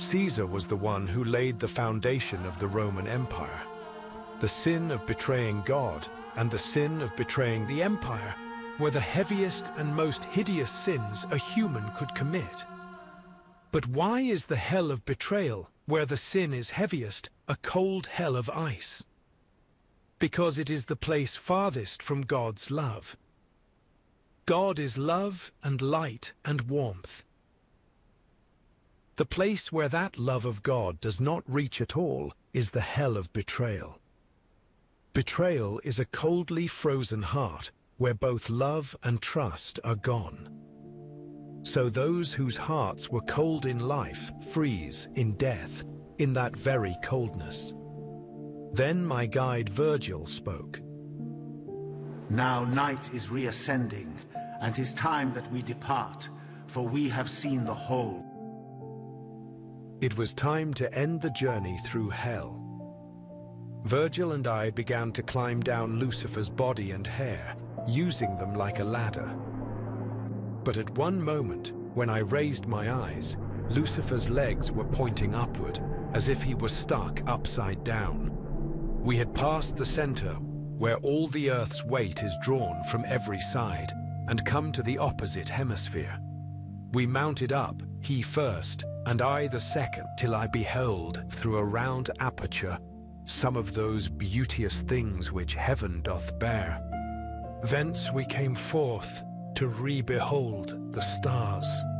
Caesar was the one who laid the foundation of the Roman Empire. The sin of betraying God and the sin of betraying the empire were the heaviest and most hideous sins a human could commit. But why is the hell of betrayal, where the sin is heaviest, a cold hell of ice? Because it is the place farthest from God's love. God is love and light and warmth. The place where that love of God does not reach at all is the hell of betrayal. Betrayal is a coldly frozen heart where both love and trust are gone. So those whose hearts were cold in life freeze in death, in that very coldness. Then my guide Virgil spoke. Now night is reascending, and 'tis time that we depart, for we have seen the whole. It was time to end the journey through hell. Virgil and I began to climb down Lucifer's body and hair, using them like a ladder. But at one moment, when I raised my eyes, Lucifer's legs were pointing upward, as if he was stuck upside down. We had passed the center, where all the Earth's weight is drawn from every side, and come to the opposite hemisphere. We mounted up, he first, and I the second, till I beheld, through a round aperture, some of those beauteous things which heaven doth bear. Thence we came forth to re-behold the stars.